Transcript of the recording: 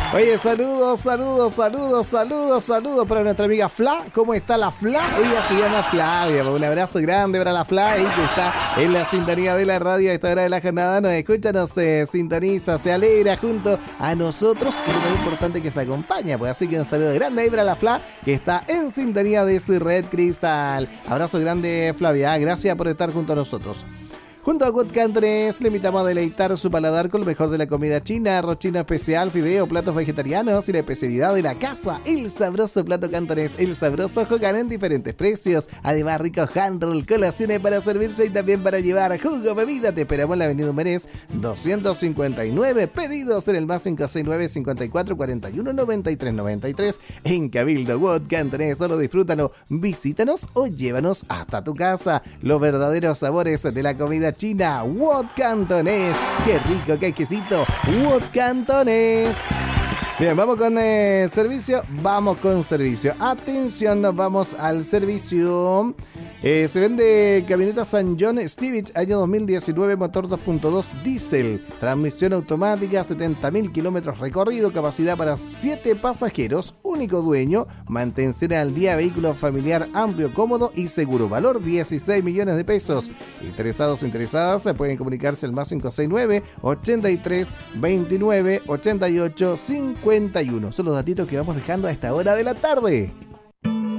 Oye, saludos para nuestra amiga Fla. ¿Cómo está la Fla? Ella se llama Flavia. Un abrazo grande para la Fla, que está en la sintonía de la radio a esta hora de la jornada. Nos escucha, nos sintoniza, se alegra junto a nosotros. Y lo más importante que se acompaña, pues así que un saludo grande ahí para la Fla, que está en sintonía de su red Cristal. Abrazo grande, Flavia. Gracias por estar junto a nosotros. Junto a Good Cantones, le invitamos a deleitar su paladar con lo mejor de la comida china, arroz chino especial, fideo, platos vegetarianos y la especialidad de la casa, el sabroso plato cantonés, el sabroso Hogan en diferentes precios. Además, rico hand roll, colaciones para servirse y también para llevar jugo, bebida. Te esperamos en la avenida Humerés 259. Pedidos en el más 569 54 41 93 93 en Cabildo. Good Cantones, solo disfrútalo, visítanos o llévanos hasta tu casa. Los verdaderos sabores de la comida china, Wood Cantonés. Qué rico, qué exquisito, Wood Cantonés. Bien, vamos con servicio. Atención, nos vamos al servicio. Se vende camioneta San John Stevich, año 2019, motor 2.2 diésel, transmisión automática, 70.000 kilómetros recorrido, capacidad para 7 pasajeros, único dueño, mantención al día, vehículo familiar amplio, cómodo y seguro, valor 16 millones de pesos. Interesadas pueden comunicarse al más 569 83 29 88 51. Son los datitos que vamos dejando a esta hora de la tarde.